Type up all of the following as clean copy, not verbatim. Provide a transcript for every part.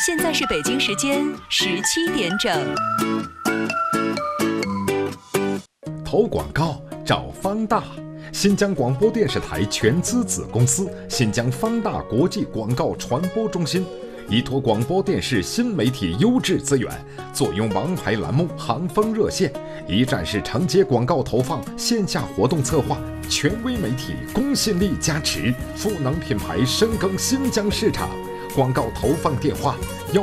现在是北京时间17点整。 投广告找方大，新疆广播电视台全资子公司新疆方大国际广告传播中心，依托广播电视新媒体优质资源，坐拥王牌栏目、行风热线，一站式承接广告投放、线下活动策划，权威媒体公信力加持，赋能品牌深耕新疆市场。广告投放电话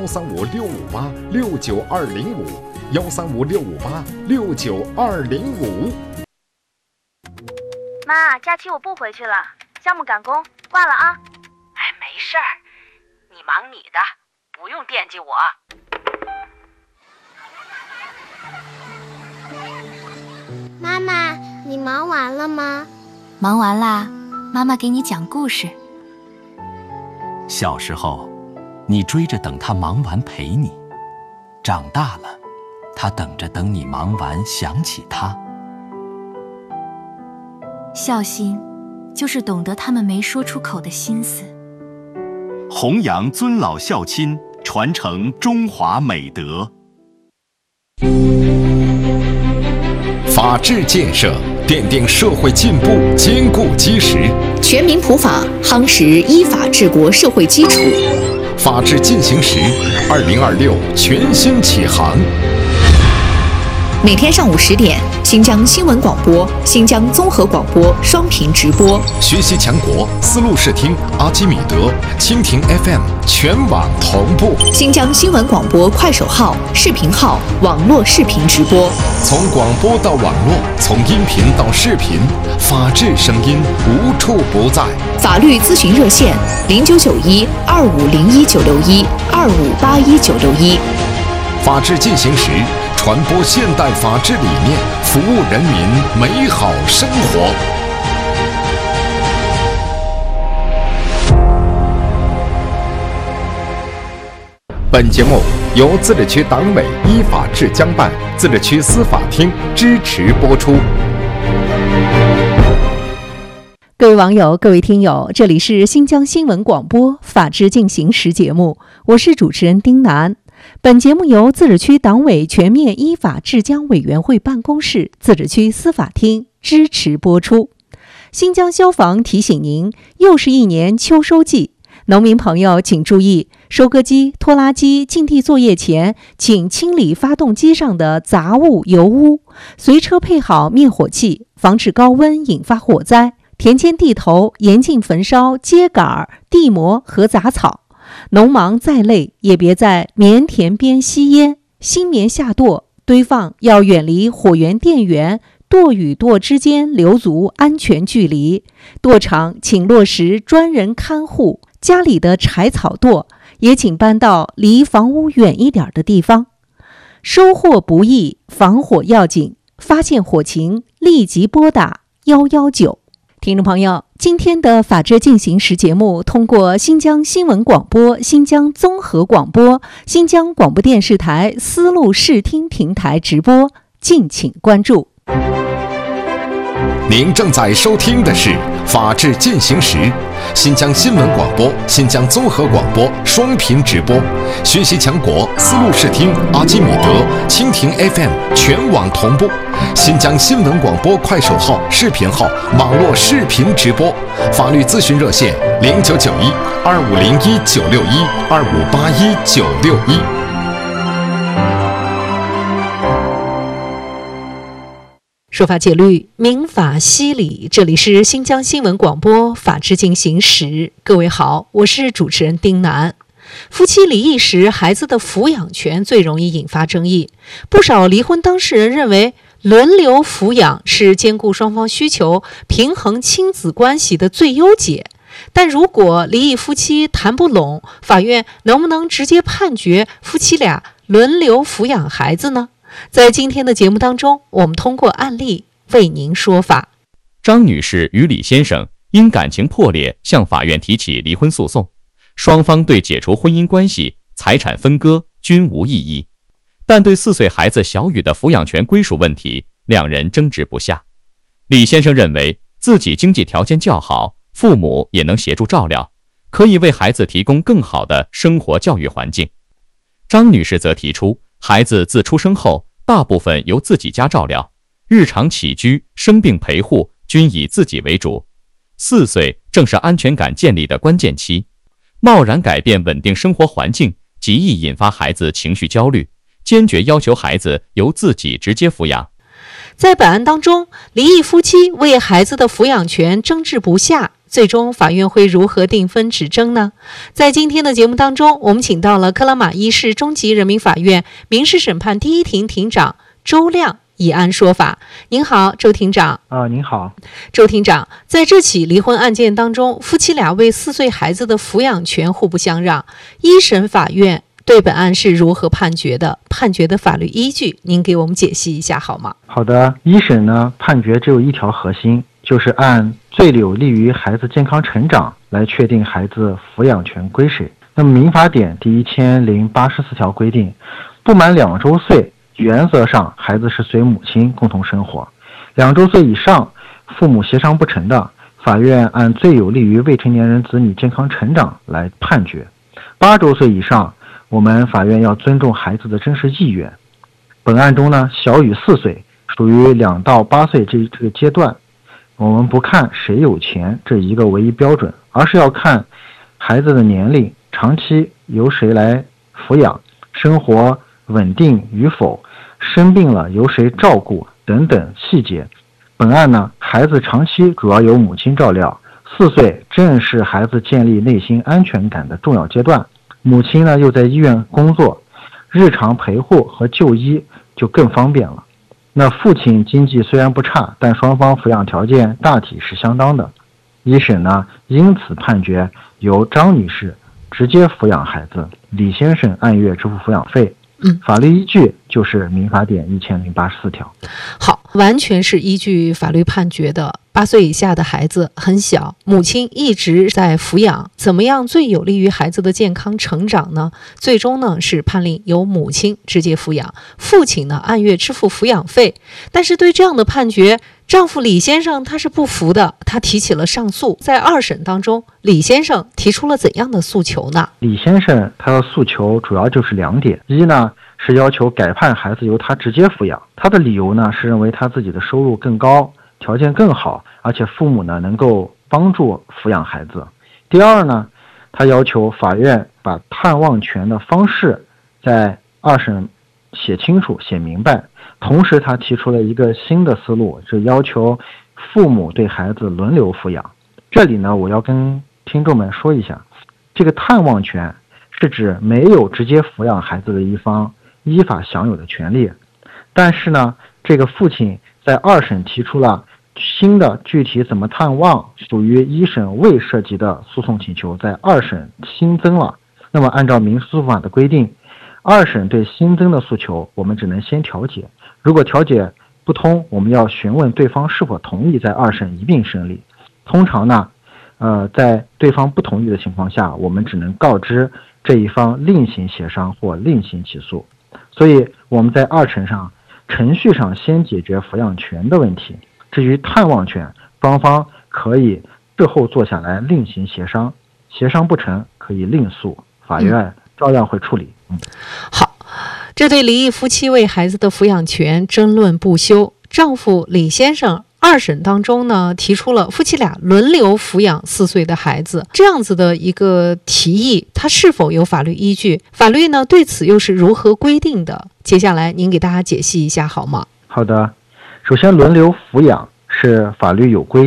：135-658-69205，135-658-69205。 妈，假期我不回去了，项目赶工，挂了啊。 哎，没事儿，你忙你的，不用惦记我。 妈妈，你忙完了吗？ 忙完啦，妈妈给你讲故事。 小时候，你追着等他忙完陪你；长大了，他等着等你忙完想起他。 孝心，就是懂得他们没说出口的心思。 弘扬尊老孝亲，传承中华美德。 法治建设奠定社会进步坚固基石， 全民普法夯实依法治国社会基础。 法治进行时，2026全新启航。 每天上午10点，新疆新闻广播、新疆综合广播双频直播。 学习强国丝路视听、阿基米德、蜻蜓 FM 全网同步。 新疆新闻广播快手号、视频号网络视频直播。 从广播到网络，从音频到视频，法治声音无处不在。 法律咨询热线：0991-2501-961-2581-961。 法治进行时，传播现代法治理念，服务人民美好生活。本节目由自治区党委依法治疆办、自治区司法厅支持播出。 各位网友、各位听友，这里是新疆新闻广播法治进行时节目，我是主持人丁楠。本节目由自治区党委全面依法治疆委员会办公室、自治区司法厅支持播出。新疆消防提醒您，又是一年秋收季，农民朋友请注意，收割机、拖拉机进地作业前，请清理发动机上的杂物、油污，随车配好灭火器，防止高温引发火灾。田间地头严禁焚烧秸秆、地膜和杂草。农忙再累，也别在棉田边吸烟，新棉下垛堆放要远离火源电源，垛与垛之间留足安全距离。垛场请落实专人看护，家里的柴草垛也请搬到离房屋远一点的地方。收获不易，防火要紧，发现火情立即拨打119。听众朋友，今天的法治进行时节目通过新疆新闻广播、新疆综合广播、新疆广播电视台丝路视听平台直播，敬请关注。 您正在收听的是法治进行时，新疆新闻广播、新疆综合广播双频直播，学习强国丝路视听、阿基米德、蜻蜓 FM 全网同步。新疆新闻广播快手号、视频号网络视频直播。法律咨询热线：0991-2501-961-2581-961。 说法解律，民法析理，这里是新疆新闻广播法治进行时。各位好，我是主持人丁楠。夫妻离异时，孩子的抚养权最容易引发争议。不少离婚当事人认为，轮流抚养是兼顾双方需求、平衡亲子关系的最优解。但如果离异夫妻谈不拢，法院能不能直接判决夫妻俩轮流抚养孩子呢？在今天的节目当中，我们通过案例为您说法。 张女士与李先生因感情破裂向法院提起离婚诉讼，双方对解除婚姻关系、财产分割均无异议，但对4岁孩子小雨的抚养权归属问题，两人争执不下。李先生认为自己经济条件较好，父母也能协助照料，可以为孩子提供更好的生活教育环境。 张女士则提出，孩子自出生后大部分由自己家照料，日常起居、生病陪护均以自己为主。4岁正是安全感建立的关键期，贸然改变稳定生活环境，极易引发孩子情绪焦虑，坚决要求孩子由自己直接抚养。 在本案当中，离异夫妻为孩子的抚养权争执不下，最终法院会如何定分指争呢？在今天的节目当中，我们请到了克拉玛依市中级人民法院民事审判第1庭庭长周亮以案说法。您好，周庭长。 您好， 周庭长，在这起离婚案件当中，夫妻俩为4岁孩子的抚养权互不相让，一审法院对本案是如何判决的？判决的法律依据，您给我们解析一下好吗？ 好的，一审呢判决只有一条核心，就是按最有利于孩子健康成长来确定孩子抚养权归谁。那么民法典第1084条规定，不满2周岁，原则上孩子是随母亲共同生活；2周岁以上，父母协商不成的，法院按最有利于未成年人子女健康成长来判决。8周岁以上，我们法院要尊重孩子的真实意愿。本案中呢，小于4岁，属于2到8岁这个阶段，我们不看谁有钱这一个唯一标准，而是要看孩子的年龄、长期由谁来抚养、生活稳定与否、生病了由谁照顾等等细节。本案呢，孩子长期主要由母亲照料，4岁正是孩子建立内心安全感的重要阶段。母亲呢又在医院工作，日常陪护和就医就更方便了。那父亲经济虽然不差，但双方抚养条件大体是相当的。一审呢因此判决由张女士直接抚养孩子，李先生按月支付抚养费。法律依据就是民法典1084条。 好，完全是依据法律判决的。8岁以下的孩子很小，母亲一直在抚养，怎么样最有利于孩子的健康成长呢？最终呢是判令由母亲直接抚养，父亲呢按月支付抚养费。但是对这样的判决，丈夫李先生他是不服的，他提起了上诉。在2审当中，李先生提出了怎样的诉求呢？ 李先生他的诉求主要就是2点，一呢是要求改判孩子由他直接抚养，他的理由呢是认为他自己的收入更高，条件更好，而且父母呢能够帮助抚养孩子。第二呢，他要求法院把探望权的方式在2审写清楚写明白。同时他提出了一个新的思路，是要求父母对孩子轮流抚养。这里呢我要跟听众们说一下，这个探望权是指没有直接抚养孩子的一方依法享有的权利，但是呢这个父亲在2审提出了新的具体怎么探望属于1审未涉及的诉讼请求，在2审新增了。那么按照民事诉讼法的规定，2审对新增的诉求我们只能先调解，如果调解不通，我们要询问对方是否同意在2审一并审理。通常呢在对方不同意的情况下，我们只能告知这一方另行协商或另行起诉。所以我们在2审上程序上先解决抚养权的问题，至于探望权，双方可以事后坐下来另行协商，协商不成可以另诉，法院照样会处理。 好，这对离异夫妻为孩子的抚养权争论不休。丈夫李先生2审当中呢，提出了夫妻俩轮流抚养4岁的孩子，这样子的一个提议，它是否有法律依据？法律呢对此又是如何规定的？接下来您给大家解析一下好吗？ 好的，首先轮流抚养是法律有规